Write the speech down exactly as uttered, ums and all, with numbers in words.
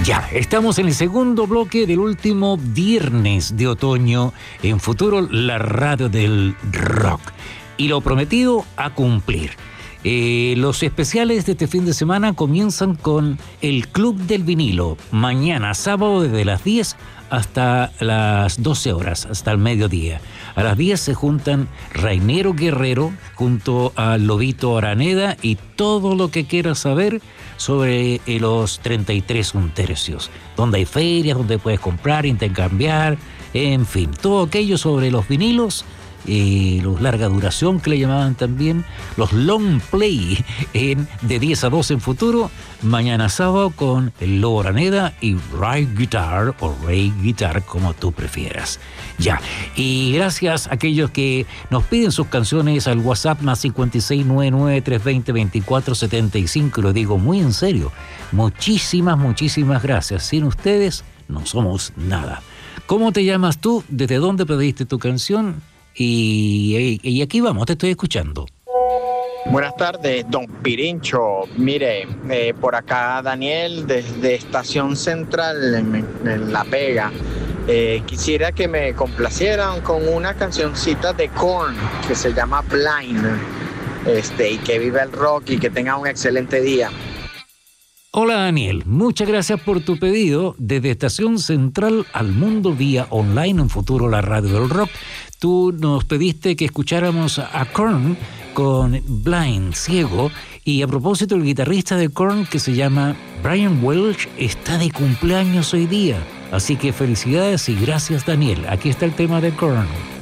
Ya, estamos en el segundo bloque del último viernes de otoño en Futuro, la radio del rock. Y lo prometido a cumplir. Eh, los especiales de este fin de semana comienzan con el Club del Vinilo. Mañana, sábado, desde las diez hasta las doce horas, hasta el mediodía. A las diez se juntan Rainero Guerrero junto a Lobito Araneda y todo lo que quieras saber sobre eh, los treinta y tres un tercios, donde hay ferias, donde puedes comprar, intercambiar, en fin, todo aquello sobre los vinilos, eh, los larga duración que le llamaban también, los long play en, de diez a doce en Futuro, mañana sábado con el Lobo Araneda y Ray Guitar o Ray Guitar, como tú prefieras. Ya, y gracias a aquellos que nos piden sus canciones al WhatsApp más cinco seis nueve nueve, tres dos cero, veinticuatro setenta y cinco, y lo digo muy en serio, muchísimas, muchísimas gracias. Sin ustedes no somos nada. ¿Cómo te llamas tú? ¿Desde dónde pediste tu canción? Y, y aquí vamos, te estoy escuchando. Buenas tardes, don Pirincho. Mire, eh, por acá Daniel, desde Estación Central, en, en La Vega. Eh, quisiera que me complacieran con una cancioncita de Korn que se llama Blind. Este, y que viva el rock y que tenga un excelente día. Hola Daniel, muchas gracias por tu pedido. Desde Estación Central al mundo vía online en Futuro, la radio del rock. Tú nos pediste que escucháramos a Korn con Blind, ciego. Y a propósito, el guitarrista de Korn, que se llama Brian Welch, está de cumpleaños hoy día. Así que felicidades y gracias Daniel. Aquí está el tema de Korn.